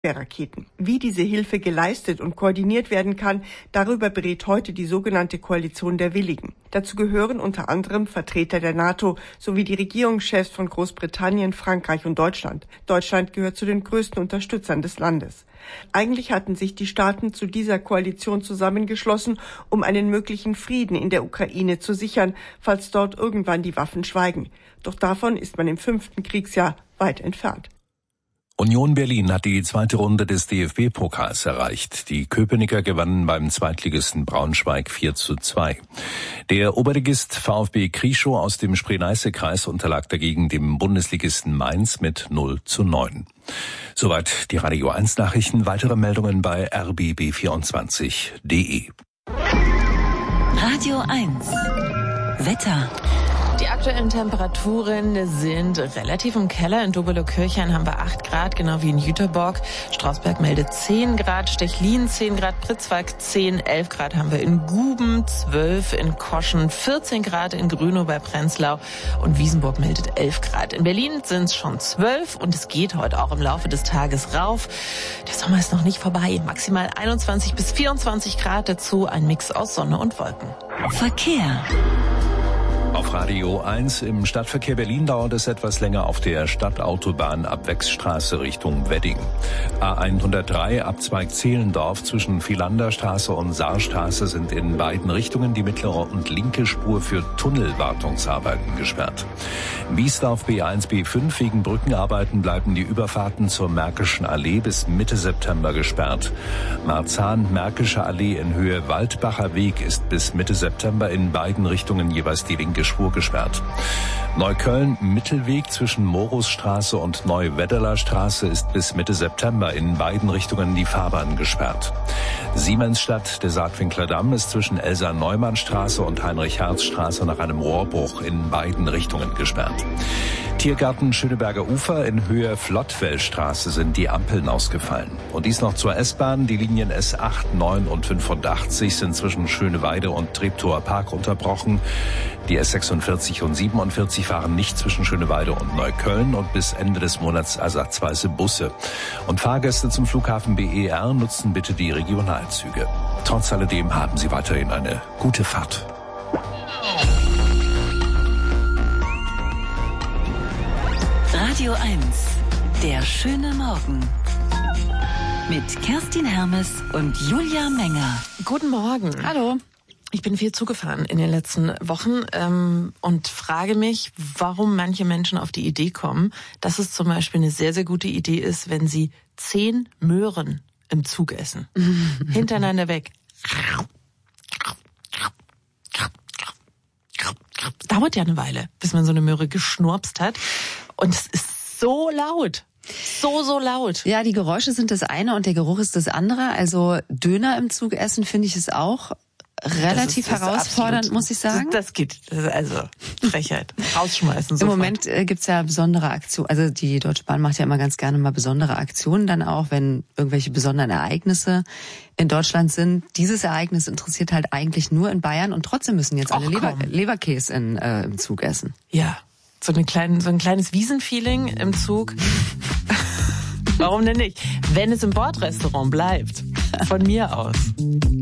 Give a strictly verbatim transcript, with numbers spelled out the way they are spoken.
Raketen. Wie diese Hilfe geleistet und koordiniert werden kann, darüber berät heute die sogenannte Koalition der Willigen. Dazu gehören unter anderem Vertreter der NATO sowie die Regierungschefs von Großbritannien, Frankreich und Deutschland. Deutschland gehört zu den größten Unterstützern des Landes. Eigentlich hatten sich die Staaten zu dieser Koalition zusammengeschlossen, um einen möglichen Frieden in der Ukraine zu sichern, falls dort irgendwann die Waffen schweigen. Doch davon ist man im fünften Kriegsjahr weit entfernt. Union Berlin hat die zweite Runde des D F B-Pokals erreicht. Die Köpenicker gewannen beim Zweitligisten Braunschweig vier zu zwei. Der Oberligist VfB Krieschow aus dem Spree-Neiße-Kreis unterlag dagegen dem Bundesligisten Mainz mit null zu neun. Soweit die Radio eins Nachrichten. Weitere Meldungen bei r b b vierundzwanzig punkt d e. Radio eins Wetter. Die aktuellen Temperaturen sind relativ im Keller. In Dobelow-Kirchhain haben wir acht Grad, genau wie in Jüterbock. Strausberg meldet zehn Grad, Stechlin zehn Grad, Pritzwalk zehn, elf Grad haben wir in Guben, zwölf in Koschen, vierzehn Grad in Grünow bei Prenzlau und Wiesenburg meldet elf Grad. In Berlin sind es schon zwölf und es geht heute auch im Laufe des Tages rauf. Der Sommer ist noch nicht vorbei. Maximal einundzwanzig bis vierundzwanzig Grad, dazu ein Mix aus Sonne und Wolken. Verkehr. Auf Radio eins im Stadtverkehr Berlin dauert es etwas länger auf der Stadtautobahn Abwechsstraße Richtung Wedding. A hundertdrei Abzweig Zehlendorf zwischen Philanderstraße und Saarstraße sind in beiden Richtungen die mittlere und linke Spur für Tunnelwartungsarbeiten gesperrt. Biesdorf B eins B fünf wegen Brückenarbeiten bleiben die Überfahrten zur Märkischen Allee bis Mitte September gesperrt. Marzahn-Märkische Allee in Höhe Waldbacher Weg ist bis Mitte September in beiden Richtungen jeweils die linke Spur gesperrt. Neukölln-Mittelweg zwischen Morusstraße und Neuweddeler Straße ist bis Mitte September in beiden Richtungen die Fahrbahn gesperrt. Siemensstadt, der Saatwinkler Damm, ist zwischen Elsa-Neumann-Straße und Heinrich-Herz-Straße nach einem Rohrbruch in beiden Richtungen gesperrt. Tiergarten Schöneberger Ufer in Höhe Flottwellstraße sind die Ampeln ausgefallen. Und dies noch zur S-Bahn. Die Linien S acht, neun und fünfundachtzig sind zwischen Schöneweide und Treptower Park unterbrochen. Die S sechsundvierzig und siebenundvierzig fahren nicht zwischen Schöneweide und Neukölln und bis Ende des Monats ersatzweise Busse. Und Fahrgäste zum Flughafen B E R nutzen bitte die Regionalzüge. Trotz alledem haben Sie weiterhin eine gute Fahrt. Radio eins, der schöne Morgen. Mit Kerstin Hermes und Julia Menger. Guten Morgen. Hallo. Ich bin viel zugefahren in den letzten Wochen ähm, und frage mich, warum manche Menschen auf die Idee kommen, dass es zum Beispiel eine sehr, sehr gute Idee ist, wenn sie zehn Möhren im Zug essen. Hintereinander weg. Dauert ja eine Weile, bis man so eine Möhre geschnurpst hat. Und es ist so laut. So, so laut. Ja, die Geräusche sind das eine und der Geruch ist das andere. Also Döner im Zug essen finde ich es auch relativ das ist, das herausfordernd, absolut, muss ich sagen. Das, das geht, das ist also Frechheit. Rausschmeißen sofort. Im Moment äh, gibt's ja besondere Aktionen. Also die Deutsche Bahn macht ja immer ganz gerne mal besondere Aktionen dann auch, wenn irgendwelche besonderen Ereignisse in Deutschland sind. Dieses Ereignis interessiert halt eigentlich nur in Bayern und trotzdem müssen jetzt alle Leber, Leberkäse in, äh, im Zug essen. Ja, so, eine kleine, so ein kleines Wiesenfeeling im Zug. Warum denn nicht? Wenn es im Bordrestaurant bleibt. Von mir aus.